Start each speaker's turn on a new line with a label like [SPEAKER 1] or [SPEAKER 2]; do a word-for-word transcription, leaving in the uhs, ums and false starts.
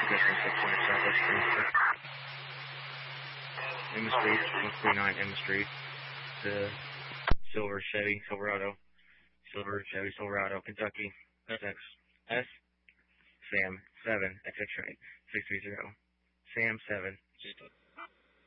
[SPEAKER 1] Southwest Street. Emma Street, one forty-nine Emma Street. The silver Chevy Silverado. Silver Chevy Silverado, Kentucky. S X S Sam seven X X ray six three zero. Sam seven.